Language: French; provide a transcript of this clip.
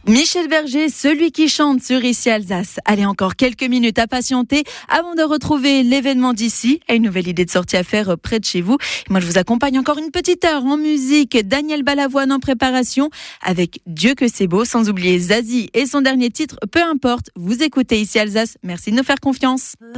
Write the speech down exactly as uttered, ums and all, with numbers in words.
Michel Berger, celui qui chante sur Ici Alsace. Allez, encore quelques minutes à patienter avant de retrouver l'événement d'ici et une nouvelle idée de sortie à faire près de chez vous. Et moi, je vous accompagne encore une petite heure en musique. Daniel Balavoine en préparation avec Dieu que c'est beau, sans oublier Zazie et son dernier titre, peu importe. Vous écoutez Ici Alsace. Merci de nous faire confiance.